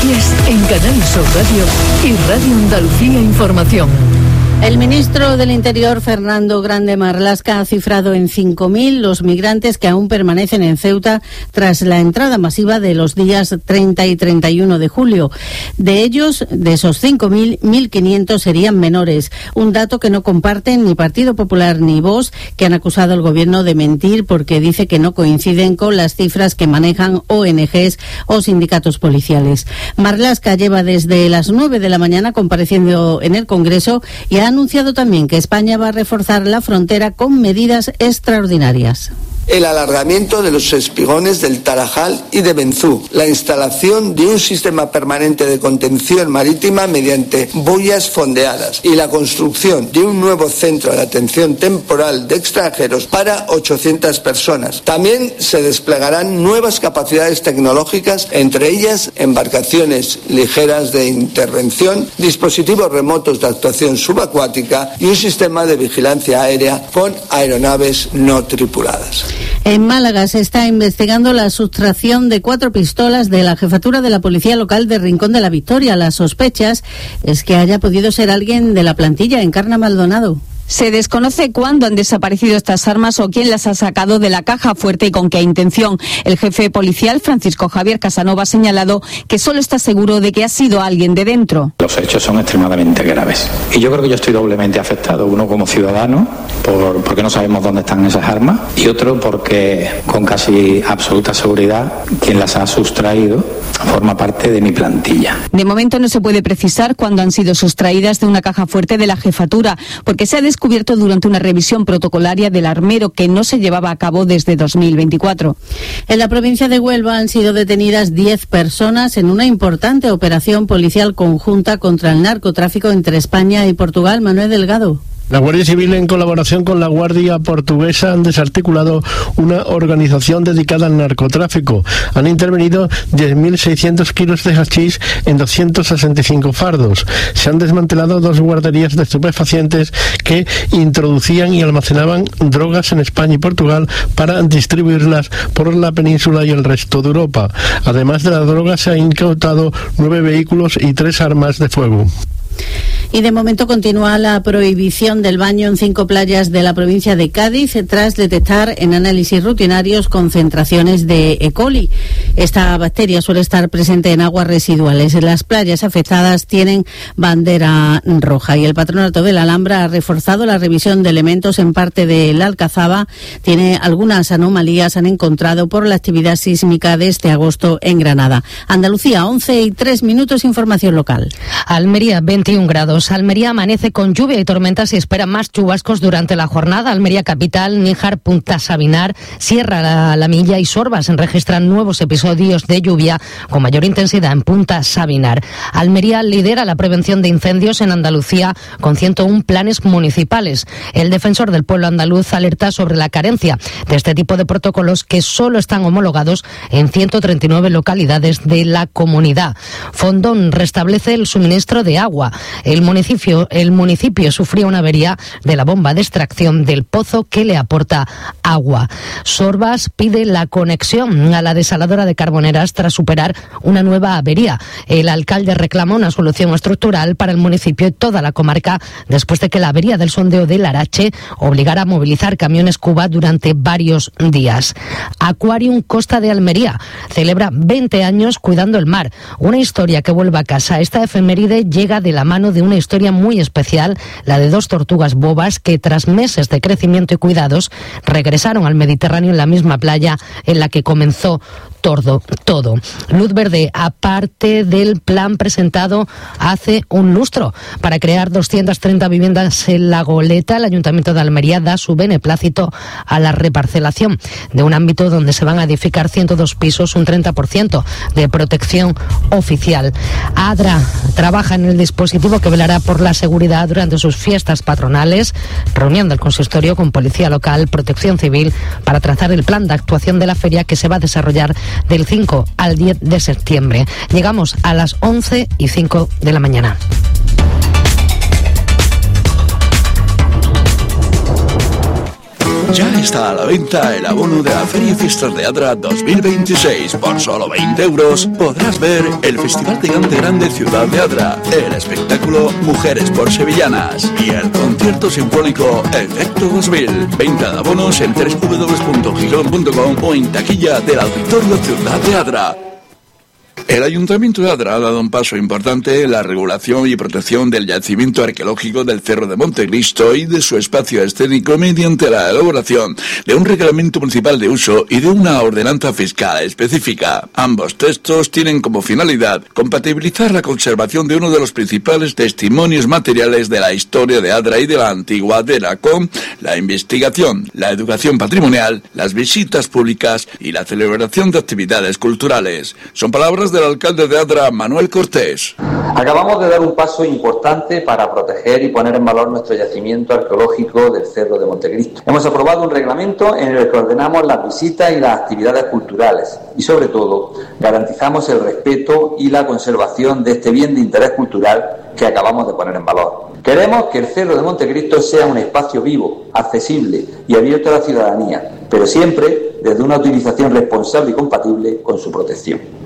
Noticias en Canal Sur Radio y Radio Andalucía Información. El ministro del Interior, Fernando Grande Marlaska, ha cifrado en 5.000 los migrantes que aún permanecen en Ceuta tras la entrada masiva de los días 30 y 31 de julio. De ellos, de esos 5.000, 1.500 serían menores. Un dato que no comparten ni Partido Popular ni Vox, que han acusado al gobierno de mentir porque dice que no coinciden con las cifras que manejan ONGs o sindicatos policiales. Marlaska lleva desde las 9 de la mañana compareciendo en el Congreso y ha anunciado también que España va a reforzar la frontera con medidas extraordinarias. El alargamiento de los espigones del Tarajal y de Benzú, la instalación de un sistema permanente de contención marítima mediante boyas fondeadas y la construcción de un nuevo centro de atención temporal de extranjeros para 800 personas. También se desplegarán nuevas capacidades tecnológicas, entre ellas embarcaciones ligeras de intervención, dispositivos remotos de actuación subacuática y un sistema de vigilancia aérea con aeronaves no tripuladas. En Málaga se está investigando la sustracción de 4 pistolas de la jefatura de la policía local de Rincón de la Victoria. Las sospechas es que haya podido ser alguien de la plantilla, Encarna Maldonado. Se desconoce cuándo han desaparecido estas armas o quién las ha sacado de la caja fuerte y con qué intención. El jefe policial, Francisco Javier Casanova, ha señalado que solo está seguro de que ha sido alguien de dentro. Los hechos son extremadamente graves. Y yo creo que yo estoy doblemente afectado. Uno como ciudadano, porque no sabemos dónde están esas armas. Y otro porque, con casi absoluta seguridad, quien las ha sustraído forma parte de mi plantilla. De momento no se puede precisar cuándo han sido sustraídas de una caja fuerte de la jefatura, porque se ha descubierto durante una revisión protocolaria del armero que no se llevaba a cabo desde 2024. En la provincia de Huelva han sido detenidas 10 personas en una importante operación policial conjunta contra el narcotráfico entre España y Portugal. Manuel Delgado. La Guardia Civil, en colaboración con la Guardia Portuguesa, han desarticulado una organización dedicada al narcotráfico. Han intervenido 10.600 kilos de hachís en 265 fardos. Se han desmantelado 2 guarderías de estupefacientes que introducían y almacenaban drogas en España y Portugal para distribuirlas por la península y el resto de Europa. Además de la droga, se han incautado 9 vehículos y 3 armas de fuego. Y de momento continúa la prohibición del baño en 5 playas de la provincia de Cádiz tras detectar en análisis rutinarios concentraciones de E. coli. Esta bacteria suele estar presente en aguas residuales. Las playas afectadas tienen bandera roja y el Patronato de la Alhambra ha reforzado la revisión de elementos en parte de la Alcazaba. Tiene algunas anomalías, han encontrado por la actividad sísmica de este agosto en Granada. Andalucía, 11:03, información local. Almería, 21 grados. Almería amanece con lluvia y tormentas y espera más chubascos durante la jornada. Almería capital, Níjar, Punta Sabinar, Sierra La Milla y Sorbas registran nuevos episodios de lluvia con mayor intensidad en Punta Sabinar. Almería lidera la prevención de incendios en Andalucía con 101 planes municipales. El defensor del pueblo andaluz alerta sobre la carencia de este tipo de protocolos que solo están homologados en 139 localidades de la comunidad. Fondón restablece el suministro de agua. El municipio sufrió una avería de la bomba de extracción del pozo que le aporta agua. Sorbas pide la conexión a la desaladora de Carboneras tras superar una nueva avería. El alcalde reclama una solución estructural para el municipio y toda la comarca después de que la avería del sondeo del Arache obligara a movilizar camiones Cuba durante varios días. Aquarium Costa de Almería celebra 20 años cuidando el mar. Una historia que vuelve a casa. Esta efeméride llega de la mano de una historia muy especial, la de 2 tortugas bobas que tras meses de crecimiento y cuidados regresaron al Mediterráneo en la misma playa en la que comenzó todo. Luz verde, aparte del plan presentado hace un lustro para crear 230 viviendas en La Goleta, el Ayuntamiento de Almería da su beneplácito a la reparcelación de un ámbito donde se van a edificar 102 pisos, un 30% de protección oficial. ADRA trabaja en el dispositivo que velará por la seguridad durante sus fiestas patronales, reuniendo el consistorio con Policía Local, Protección Civil, para trazar el plan de actuación de la feria que se va a desarrollar del 5 al 10 de septiembre. Llegamos a las 11:05 de la mañana. Ya está a la venta el abono de la Feria y Fiestas de Adra 2026. Por solo 20 euros podrás ver el Festival de Cante Grande Ciudad de Adra, el espectáculo Mujeres por Sevillanas y el concierto sinfónico Efecto 2000. Venta de abonos en www.gijón.com o en taquilla del Auditorio Ciudad de Adra. El Ayuntamiento de Adra ha dado un paso importante en la regulación y protección del yacimiento arqueológico del Cerro de Montecristo y de su espacio escénico mediante la elaboración de un reglamento municipal de uso y de una ordenanza fiscal específica. Ambos textos tienen como finalidad compatibilizar la conservación de uno de los principales testimonios materiales de la historia de Adra y de la antigua Adera con la investigación, la educación patrimonial, las visitas públicas y la celebración de actividades culturales. Son palabras del alcalde de Adra, Manuel Cortés. Acabamos de dar un paso importante para proteger y poner en valor nuestro yacimiento arqueológico del Cerro de Montecristo. Hemos aprobado un reglamento en el que ordenamos las visitas y las actividades culturales y, sobre todo, garantizamos el respeto y la conservación de este bien de interés cultural que acabamos de poner en valor. Queremos que el Cerro de Montecristo sea un espacio vivo, accesible y abierto a la ciudadanía, pero siempre desde una utilización responsable y compatible con su protección.